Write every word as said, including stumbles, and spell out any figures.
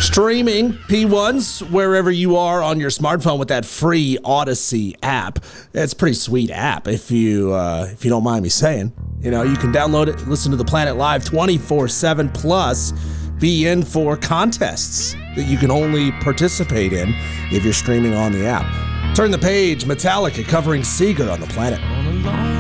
Streaming P ones wherever you are on your smartphone with that free Odyssey app. It's a pretty sweet app if you uh, if you don't mind me saying. You know, you can download it, listen to the Planet Live twenty-four seven, plus be in for contests that you can only participate in if you're streaming on the app. Turn the page, Metallica covering Seeger on the Planet.